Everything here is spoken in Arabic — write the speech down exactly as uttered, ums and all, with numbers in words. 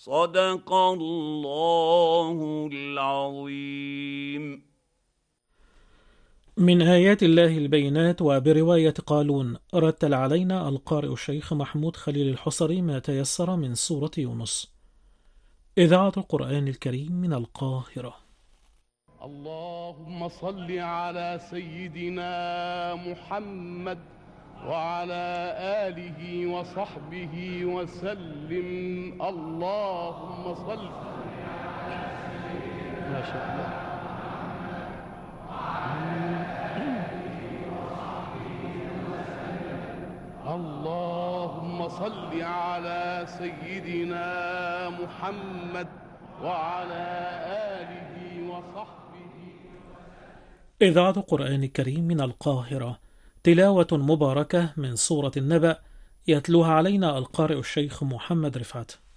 صدق الله العظيم. من آيات الله البينات. وبرواية قالون رتل علينا القارئ الشيخ محمود خليل الحصري ما تيسر من سورة يونس. إذاعة القرآن الكريم من القاهرة. اللهم صل على سيدنا محمد وعلى آله وصحبه وسلم. اللهم صل. ما شاء الله. اللهم صل على سيدنا محمد وعلى آله وصحبه. إذاعة القرآن الكريم من القاهرة. تلاوة مباركة من سورة النبأ يتلوها علينا القارئ الشيخ محمد رفعت.